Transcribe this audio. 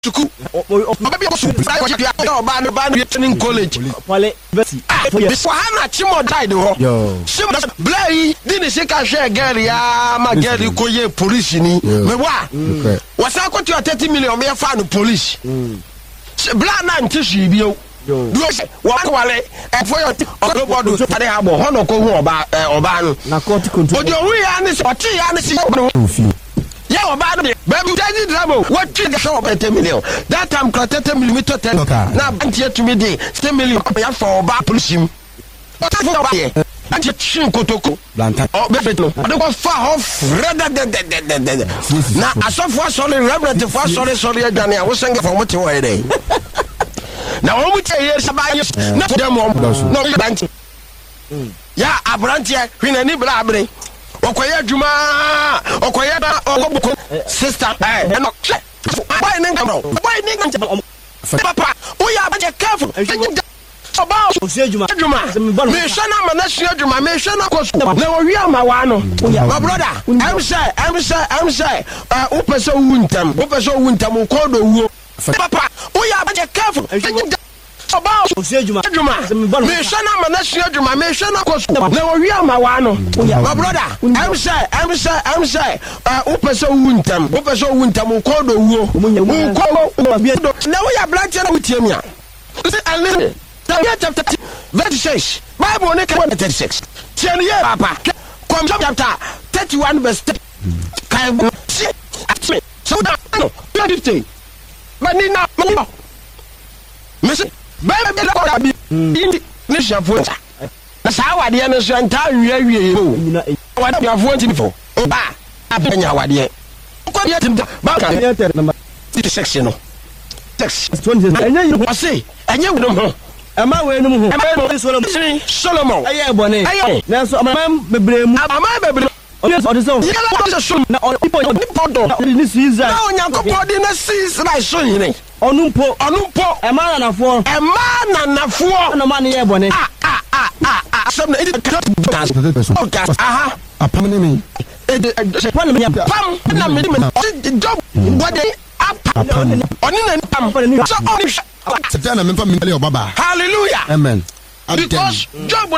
Suku. Obi o suku sai ko ya ba no training college. Pale university. For Hana Chimo died ho. Sim Blay didn't say ka share girl ya ma girl ko ye police ni. Me wa. Wasa ko to 30 million me fa no police. Bla na ntishi bi o. Do say wa ko wale e for your obodo tade ha bo hono ko hu oba no. Na court control. Ojo hu ya ni so ti ya ni si no. Yeah, about it. Baby, daddy drama. What you get over 10 million? That time, 30 millimeter 10. Now, I'm here to me, 10 million for about police. What I for here? And you chin kotoko. Oh, baby, I don't want far off. Now, I saw for sorry, reverend, for sorry, Danny. I was saying for what you were there. Now, I'm with you, somebody, not them, no, you branch. Yeah, I branch here, when any blabbery. Okoya Juma, Okoya Okobuko, sister, and why nigga? Why nigga? Papa, we are careful about Juma. Me shana manashia Juma, me shana kosu. Now we are my one. My brother, I'm say, Upeso Wintam, Ukodo. Papa, we are careful about Juma. Me shana manashia Juma, me shana kosu. Now we are my one. My brother, I'm say, Upeso Wintam, Ukodo. Now we are blanking with him. Chapter 36. Bible 36. Papa. Come chapter 31 verse 10. So no, 50. But now, Miss Baby, Nisha Futa. That's how I did understand how you what you have wanted for. Oh, I've been your idea. Number 36, you know. 6. I say, and you know. Am I wearing Solomon? I am bonnet. Now, so I'm a blame. Yes, or so. Now, this is now, Yankopodina sees my son. Onumpo, a man and a four, and a money bonnet. Some idiot cannot aha, a permanent. Hallelujah. Amen. Because Job